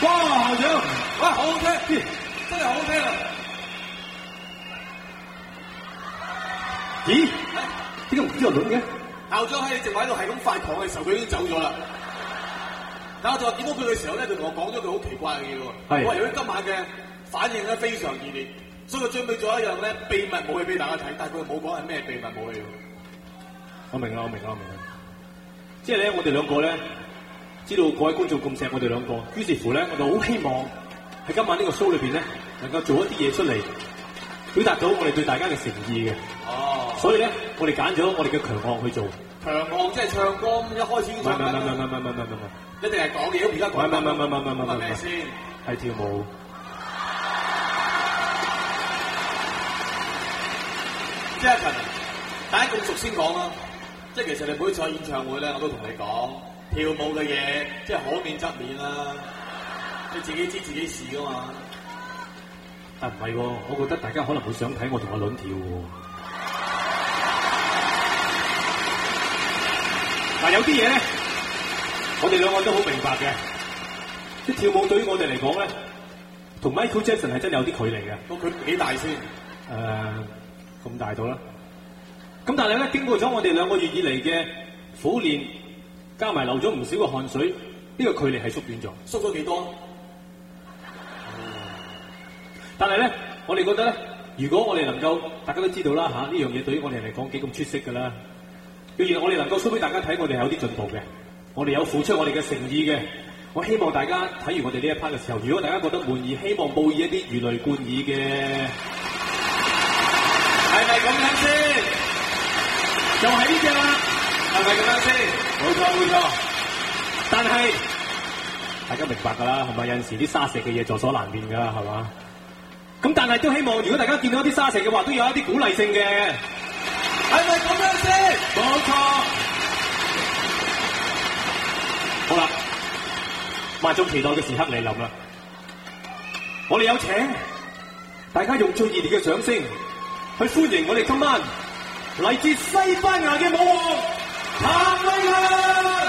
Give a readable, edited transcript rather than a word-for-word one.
哇，校長， 哇，好好聽，真係好好聽啊！ 咦？點解唔知我輪嘅？ 校長喺你正話喺度係咁發狂嘅時候，佢已經走咗啦。但我就話見到佢嘅時候咧，佢同我講咗句好奇怪嘅嘢喎。我話由於今晚嘅反應咧非常熱烈，所以佢準備咗一樣咧秘密武器俾大家睇，但係佢冇講係咩秘密武器。 我明啦。即係咧，我哋兩個咧，知道各位觀眾咁錫我哋兩個，於是乎咧，我就好希望喺今晚呢個 show 裏邊咧，能夠做一啲嘢出嚟，表達到我哋對大家嘅誠意嘅。哦。所以咧，我哋揀咗我哋嘅強項去做。強項即係唱歌，一開始已經唱緊。唔。一定係講嘢，而家講。唔。咩先？係跳舞。 即係勤，大家咁熟先講啦。即係其實你每次開演唱會咧，我都同你講跳舞嘅嘢，即係可免則免啦。你自己知自己事噶嘛？ 但唔係喎，我覺得大家可能會想睇我同阿倫跳喎。嗱，有啲嘢咧，我哋兩個都好明白嘅。即係跳舞對於我哋嚟講咧，同 Michael Jackson 係真係有啲距離嘅。 個距離幾大先？ 咁大到啦。咁但係咧，經過咗我哋2個月以嚟嘅苦練，加埋流咗唔少嘅汗水，呢個距離係縮短咗。 縮咗幾多？ 但係咧，我哋覺得咧，如果我哋能夠，大家都知道啦嚇，呢樣嘢對於我哋嚟講幾咁出色㗎啦。既然我哋能夠 show 俾大家睇，我哋係有啲進步嘅，我哋有付出我哋嘅誠意嘅。我希望大家睇完我哋呢一 part 嘅時候，如果大家覺得滿意，希望報以一啲如雷貫耳嘅，係咪咁樣先？就係呢隻啦，係咪咁樣先？冇錯。但係大家明白㗎啦，係咪有陣時啲沙石嘅嘢在所難免㗎，係嘛？咁但係都希望，如果大家見到啲沙石嘅話，都有一啲鼓勵性嘅，係咪咁樣先？冇錯。好啦，萬眾期待嘅時刻嚟臨啦，我哋有請大家用最熱烈嘅掌聲去歡迎我哋今晚嚟自西班牙嘅舞王譚詠麟。